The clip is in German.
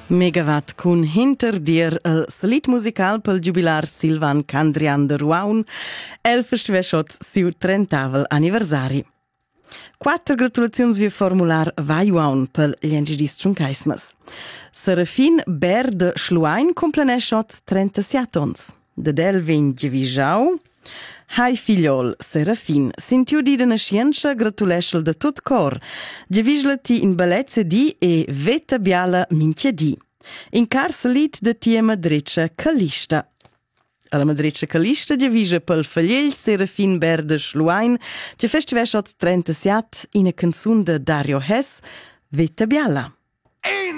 Megawatt cun hinterdier il salit musical pel jubilar Silvan Candrian de Ruaun, el festiveschot siu 30vel anniversari. 4 gratulaziuns via formular vaiuaun pel gl'engidis tschuncaismas. Serafin Ber de Schluain compleneschot 37 ons. De del vegn Gevigiau. Hai figliol, Serafin, sintiu di de nascienza gratuleschel de tot cor. Gevisla ti in bellezza di e veta biala minchia di. In car salit de tia madreccia Calista. Alla madreccia Calista gevisa pel fagliel Serafin Ber de Schluain, che festiveschot 37 in a canzun de Dario Hess, veta biala.